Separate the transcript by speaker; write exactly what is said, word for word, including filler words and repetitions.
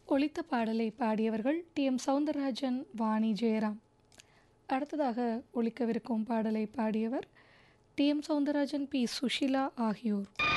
Speaker 1: ஒலித்த பாடலை பாடியவர்கள் D M Soundararajan, Vani Jayaram. அடுத்ததாக ஒலிக்கவிருக்கும் பாடலை பாடியவர் D M Soundararajan, B Sushila ஆகியோர்.